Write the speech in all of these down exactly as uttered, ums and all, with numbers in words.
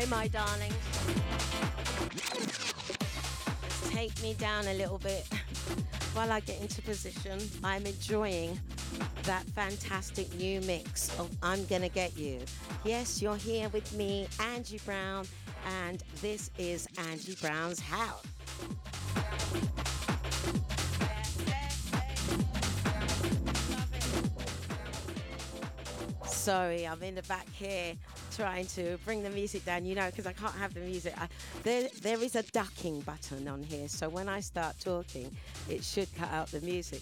Hey, my darling. Let's take me down a little bit while I get into position. I'm enjoying that fantastic new mix of I'm Gonna Get You. Yes, you're here with me, Angie Brown, and this is Angie Brown's house. Sorry, I'm in the back here trying to bring the music down, you know, because I can't have the music. I, there, there is a ducking button on here, so when I start talking, it should cut out the music.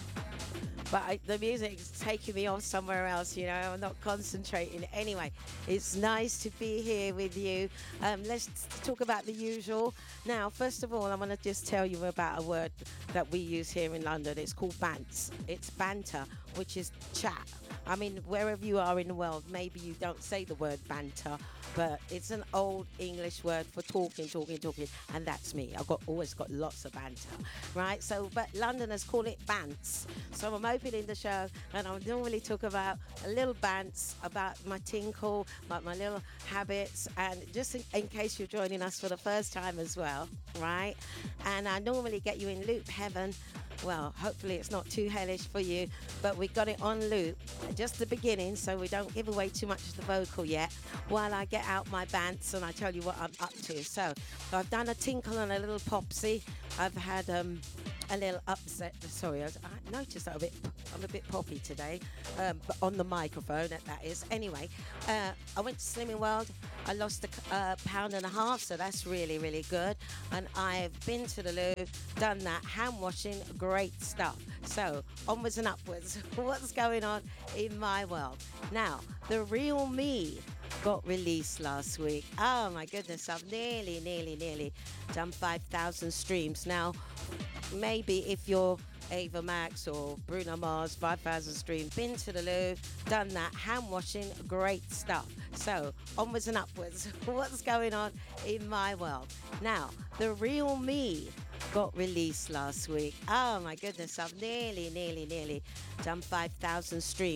But I, the music's taking me off somewhere else, you know, I'm not concentrating. Anyway, it's nice to be here with you. Um, let's talk about the usual. Now, first of all, I want to just tell you about a word that we use here in London. It's called bants. It's banter, which is chat. I mean, wherever you are in the world, maybe you don't say the word banter, but it's an old English word for talking, talking, talking, and that's me. I've got always got lots of banter, right? So, but Londoners call it bants. So I'm opening the show, and I normally talk about a little bants about my tinkle, like my little habits, and just in, in case you're joining us for the first time as well, right? And I normally get you in loop heaven. Well, hopefully it's not too hellish for you, but we got it on loop, just the beginning, so we don't give away too much of the vocal yet, while I get out my bants and I tell you what I'm up to. So I've done a tinkle and a little popsy. I've had um, a little upset. Sorry, I, I noticed that I'm a bit, I'm a bit poppy today, um, but on the microphone, that, that is. Anyway, uh, I went to Slimming World. I lost a uh, pound and a half, so that's really, really good. And I've been to the Louvre, done that, hand washing, great stuff. So onwards and upwards, what's going on in my world? Now, The Real Me got released last week. Oh my goodness, I've nearly, nearly, nearly done five thousand streams. Now, maybe if you're Ava Max or Bruno Mars, five thousand streams, been to the Louvre, done that, hand washing, great stuff. So onwards and upwards, what's going on in my world? Now, The Real Me got released last week. Oh my goodness, I've nearly, nearly, nearly done five thousand streams.